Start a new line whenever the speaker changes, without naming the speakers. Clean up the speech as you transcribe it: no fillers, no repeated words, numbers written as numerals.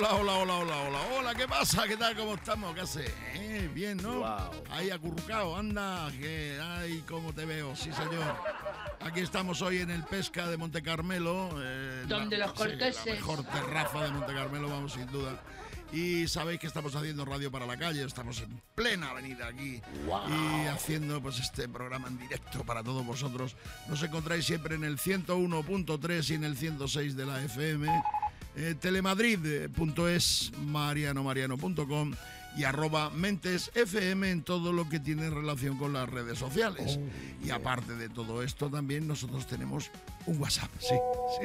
Hola, hola, hola, hola, hola, hola, ¿qué pasa? ¿Qué tal? ¿Cómo estamos? ¿Qué haces? Bien, ¿no?
Wow.
Ahí acurrucado, anda, que ay, cómo te veo, sí señor. Aquí estamos hoy en el Pesca de Monte Carmelo.
Donde los corteses.
La mejor terraza de Monte Carmelo, vamos, sin duda. Y sabéis que estamos haciendo radio para la calle, estamos en plena avenida aquí.
Wow.
Y haciendo pues este programa en directo para todos vosotros. Nos encontráis siempre en el 101.3 y en el 106 de la FM. Telemadrid.es, marianomariano.com y @mentesfm en todo lo que tiene relación con las redes sociales. Y aparte de todo esto, también nosotros tenemos un WhatsApp, sí.